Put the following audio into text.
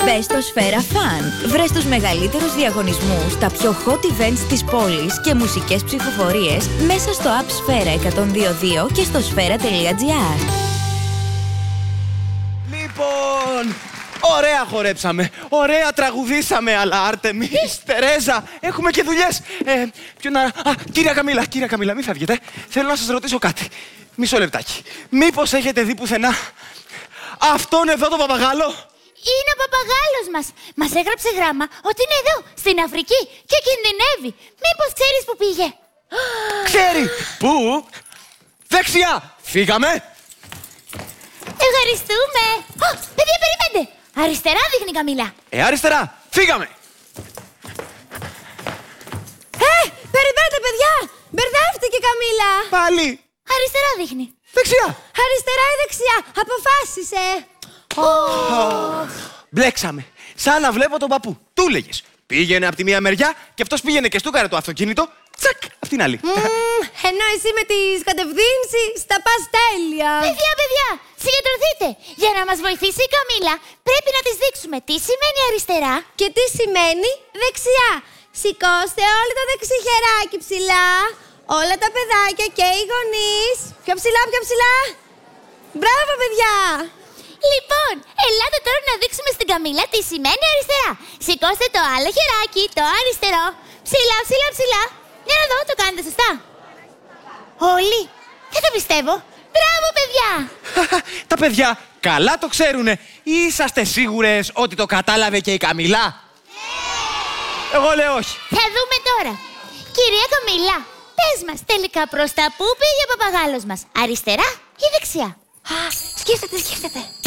Μπες στο Σφαίρα Fun. Βρες τους μεγαλύτερους διαγωνισμούς, τα πιο hot events της πόλης και μουσικές ψηφοφορίες μέσα στο app Σφαίρα 102.2 και στο σφαίρα.gr. Λοιπόν, ωραία χορέψαμε, ωραία τραγουδήσαμε, αλλά Άρτεμις, Τερέζα, έχουμε και δουλειές. Κυρία Καμίλα, μην φεύγετε. Θέλω να σας ρωτήσω κάτι. Μισό λεπτάκι. Μήπως έχετε δει πουθενά αυτόν εδώ τον παπαγάλο? Είναι ο παπαγάλος μας. Μας έγραψε γράμμα ότι είναι εδώ, στην Αφρική και κινδυνεύει. Μήπως ξέρεις που πήγε? Ξέρει! Πού? Δεξιά! Φύγαμε! Ευχαριστούμε! Παιδιά, περιμένετε! Αριστερά δείχνει, Καμίλα. Αριστερά! Φύγαμε! Περιμένετε, παιδιά! Μπερδεύτηκε η Καμίλα! Πάλι! Αριστερά δείχνει. Δεξιά! Αριστερά ή δεξιά! Αποφάσισε! Μπλέξαμε. Σαν να βλέπω τον παππού. Του έλεγες. Πήγαινε από τη μία μεριά και αυτός πήγαινε και στούκαρε το αυτοκίνητο. Τσακ! Απ' την άλλη. Ενώ εσύ με τις κατευθύνσεις τα πας τέλεια! Παιδιά, συγκεντρωθείτε! Για να μας βοηθήσει η Καμίλα, πρέπει να της δείξουμε τι σημαίνει αριστερά Και τι σημαίνει δεξιά! Σηκώστε όλο το δεξιχεράκι ψηλά! Όλα τα παιδάκια και οι γονείς! Πιο ψηλά, πιο ψηλά! Μπράβο, παιδιά! Λοιπόν, ελάτε τώρα να δείξουμε στην Καμίλα τι σημαίνει αριστερά. Σηκώστε το άλλο χεράκι, το αριστερό. Ψηλά. Για να δω, το κάνετε σωστά. Όλοι. Δεν το πιστεύω. Μπράβο, παιδιά! Τα παιδιά καλά το ξέρουνε. Είσαστε σίγουρες ότι το κατάλαβε και η Καμίλα? Εγώ λέω όχι. Θα δούμε τώρα. Κυρία Καμίλα, πες μας τελικά προς τα πού πήγε ο παπαγάλος μας. Αριστερά ή δεξιά? Σκέφτεται.